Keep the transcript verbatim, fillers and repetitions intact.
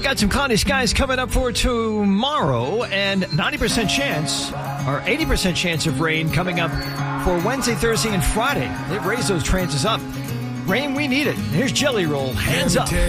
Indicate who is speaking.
Speaker 1: we've got some cloudy skies coming up for tomorrow and ninety percent chance or eighty percent chance of rain coming up for Wednesday, Thursday, and Friday. They've raised those chances up. Rain, we need it. Here's Jelly Roll. Hands up.